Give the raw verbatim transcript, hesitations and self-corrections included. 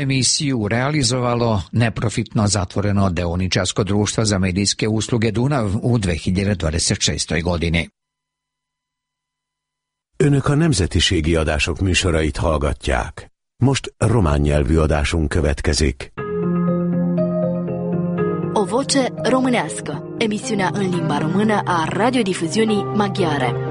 emisiju realizovalo neprofitno zatvoreno deoničarsko društvo za medijske usluge Dunav u dve hiljade dvadeset šestoj godini. Önök a nemzetiségi adások műsorait hallgatják. Most román nyelvű adásunk következik. O voce românească, emisiunea în limba română a radiodifuziunii maghiare.